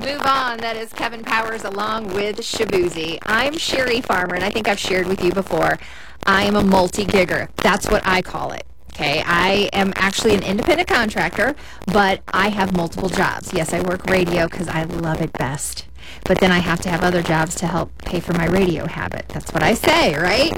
Move On. That is Kevin Powers along with Shabuzi. I'm Sherry Farmer, and I think I've shared with you before. I am a multi-gigger. That's what I call it. Okay, I am actually an independent contractor, but I have multiple jobs. Yes, I work radio because I love it best. But then I have to have other jobs to help pay for my radio habit. That's what I say, right?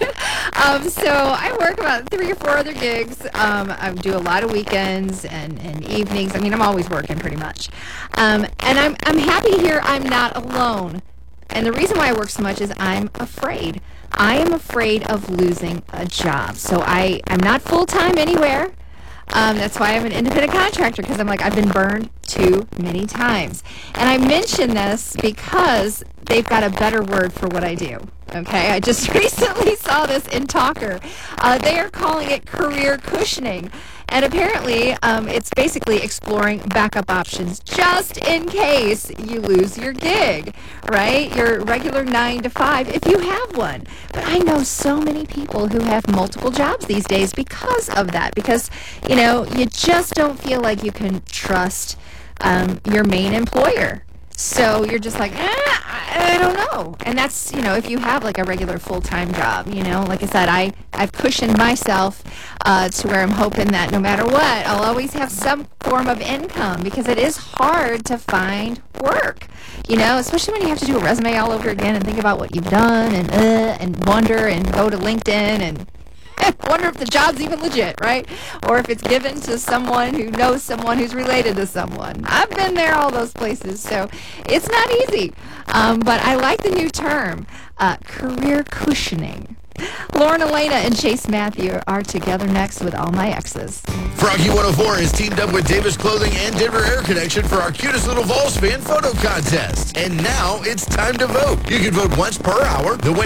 So I work about 3 or 4 other gigs. I do a lot of weekends and evenings. I mean, I'm always working pretty much. And I'm happy to hear I'm not alone. And the reason why I work so much is I'm afraid. I am afraid of losing a job. So I'm not full-time anywhere. That's why I'm an independent contractor, because I'm like, I've been burned too many times. And I mention this because they've got a better word for what I do. Okay, I just recently saw this in Talker. They are calling it career cushioning. And apparently, it's basically exploring backup options just in case you lose your gig, right? Your regular 9 to 5, if you have one. But I know so many people who have multiple jobs these days because of that. Because, you know, you just don't feel like you can trust your main employer. So you're just like, I don't know. And that's, you know, if you have like a regular full-time job, you know, like I said, I've cushioned myself to where I'm hoping that no matter what, I'll always have some form of income, because it is hard to find work, you know, especially when you have to do a resume all over again and think about what you've done and wonder and go to LinkedIn and wonder if the job's even legit, right? Or if it's given to someone who knows someone who's related to someone. I've been there, all those places, so it's not easy. But I like the new term, career cushioning. Lauren Elena and Chase Matthew are together next with All My Exes. Froggy 104 is teamed up with Davis Clothing and Denver Air Connection for our cutest little Vols fan photo contest. And now it's time to vote. You can vote once per hour. The